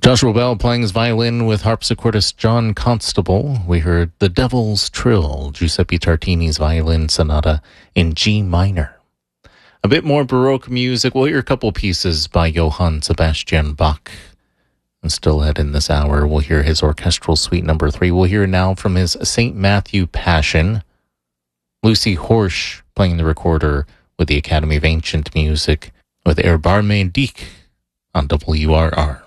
Joshua Bell playing his violin with harpsichordist John Constable. We heard The Devil's Trill, Giuseppe Tartini's violin sonata in G minor. A bit more Baroque music. We'll hear a couple pieces by Johann Sebastian Bach. And still ahead in this hour, we'll hear his Orchestral Suite No. 3. We'll hear now from his St. Matthew Passion. Lucy Horsch playing the recorder with the Academy of Ancient Music with Erbarme Dick on WRR.